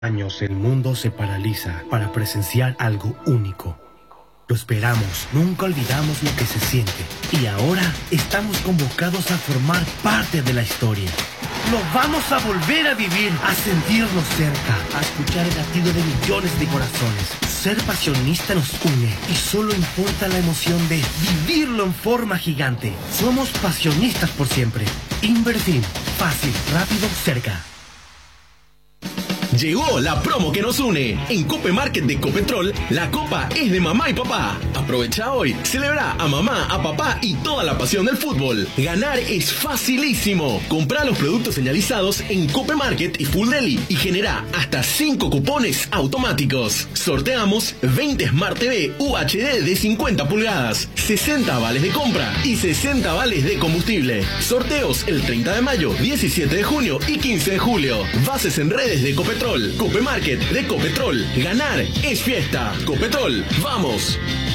años el mundo se paraliza para presenciar algo único. Lo esperamos, nunca olvidamos lo que se siente y ahora estamos convocados a formar parte de la historia. Lo vamos a volver a vivir, a sentirnos cerca, a escuchar el latido de millones de corazones. Ser pasionista nos une y solo importa la emoción de vivirlo en forma gigante. Somos pasionistas por siempre. Invertir, fácil, rápido, cerca. Llegó la promo que nos une. En Cope Market de Copetrol, la copa es de mamá y papá. Aprovecha hoy, celebra a mamá, a papá y toda la pasión del fútbol. Ganar es facilísimo. Compra los productos señalizados en Cope Market y Full Deli y genera hasta 5 cupones automáticos. Sorteamos 20 Smart TV UHD de 50 pulgadas, 60 vales de compra y 60 vales de combustible. Sorteos el 30 de mayo, 17 de junio y 15 de julio. Bases en redes de Copetrol. Cope Market de Copetrol. Ganar es fiesta. Copetrol, vamos.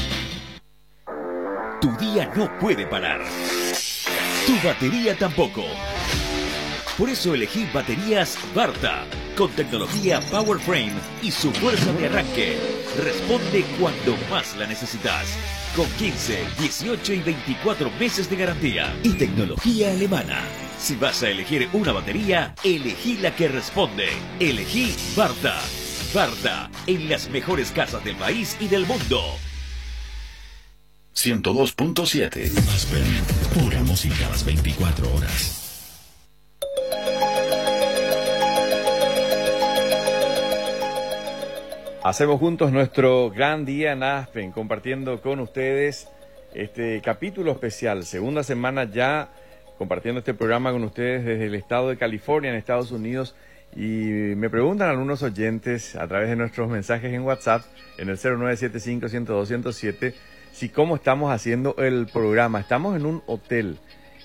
Tu día no puede parar. Tu batería tampoco. Por eso elegí baterías Varta, con tecnología Power Frame y su fuerza de arranque. Responde cuando más la necesitas. Con 15, 18 y 24 meses de garantía. Y tecnología alemana. Si vas a elegir una batería, elegí la que responde. Elegí Varta. Varta, en las mejores casas del país y del mundo. 102.7 Aspen, pura música a las 24 horas. Hacemos juntos nuestro gran día en Aspen, compartiendo con ustedes este capítulo especial, segunda semana ya compartiendo este programa con ustedes desde el estado de California, en Estados Unidos. Y me preguntan algunos oyentes a través de nuestros mensajes en WhatsApp, en el 0975-102-107, si cómo estamos haciendo el programa. Estamos en un hotel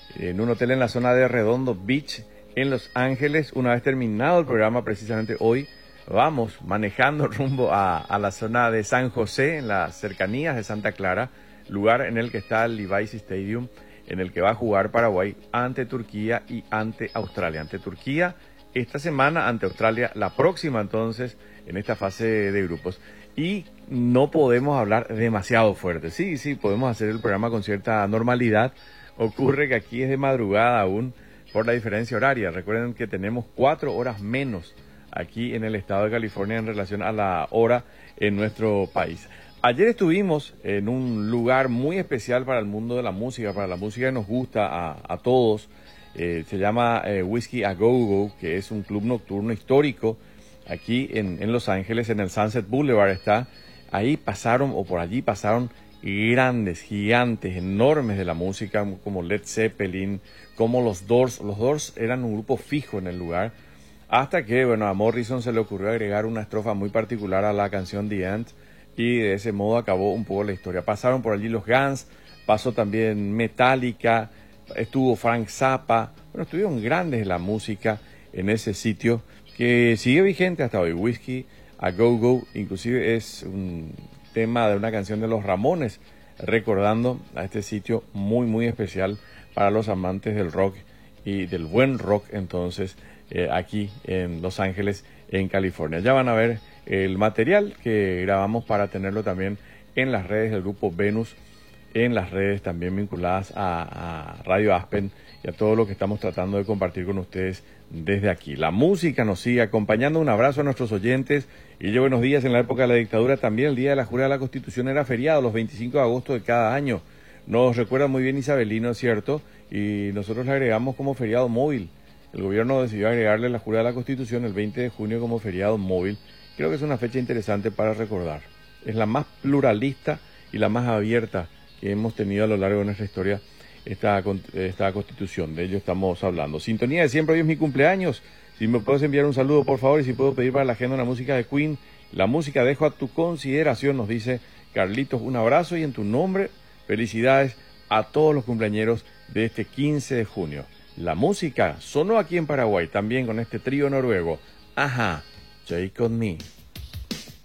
en la zona de Redondo Beach, en Los Ángeles. Una vez terminado el programa, precisamente hoy, vamos manejando rumbo a la zona de San José, en las cercanías de Santa Clara, lugar en el que está el Levi's Stadium, en el que va a jugar Paraguay ante Turquía y ante Australia. Ante Turquía esta semana, ante Australia la próxima, entonces, en esta fase de grupos. Y no podemos hablar demasiado fuerte. Sí, podemos hacer el programa con cierta normalidad. Ocurre que aquí es de madrugada aún por la diferencia horaria. Recuerden que tenemos 4 horas menos aquí en el estado de California en relación a la hora en nuestro país. Ayer estuvimos en un lugar muy especial para el mundo de la música, para la música que nos gusta a todos. Se llama Whiskey A Go Go, que es un club nocturno histórico aquí en Los Ángeles, en el Sunset Boulevard está. Ahí pasaron, o por allí pasaron, grandes, gigantes, enormes de la música, como Led Zeppelin, como los Doors. Los Doors eran un grupo fijo en el lugar, hasta que, a Morrison se le ocurrió agregar una estrofa muy particular a la canción The End, y de ese modo acabó un poco la historia. Pasaron por allí los Guns, pasó también Metallica, estuvo Frank Zappa. Estuvieron grandes de la música en ese sitio que sigue vigente hasta hoy. Whiskey A Go Go, inclusive es un tema de una canción de los Ramones, recordando a este sitio muy muy especial para los amantes del rock y del buen rock, entonces aquí en Los Ángeles, en California. Ya van a ver el material que grabamos para tenerlo también en las redes del grupo Venus, en las redes también vinculadas a Radio Aspen y a todo lo que estamos tratando de compartir con ustedes desde aquí. La música nos sigue acompañando. Un abrazo a nuestros oyentes y buenos días. En la época de la dictadura también el día de la jura de la Constitución era feriado, los 25 de agosto de cada año. Nos recuerda muy bien Isabelino, ¿cierto? Y nosotros le agregamos como feriado móvil. El gobierno decidió agregarle la jura de la Constitución el 20 de junio como feriado móvil. Creo que es una fecha interesante para recordar. Es la más pluralista y la más abierta que hemos tenido a lo largo de nuestra historia, esta Constitución. De ello estamos hablando. Sintonía de siempre, hoy es mi cumpleaños. Si me puedes enviar un saludo, por favor, y si puedo pedir para la agenda una música de Queen. La música dejo a tu consideración, nos dice Carlitos. Un abrazo y en tu nombre, felicidades a todos los cumpleañeros de este 15 de junio. La música sonó aquí en Paraguay, también con este trío noruego. Ajá, Take On Me.